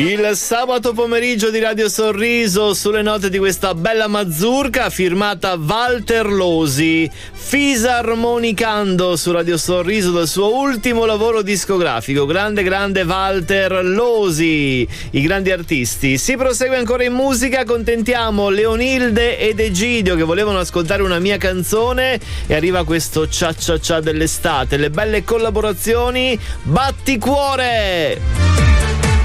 Il sabato pomeriggio di Radio Sorriso sulle note di questa bella mazurka firmata Walter Losi, fisarmonicando su Radio Sorriso del suo ultimo lavoro discografico. Grande Walter Losi, i grandi artisti. Si prosegue ancora in musica, contentiamo Leonilde ed Egidio che volevano ascoltare una mia canzone e arriva questo cia cia cia dell'estate, le belle collaborazioni. Batticuore!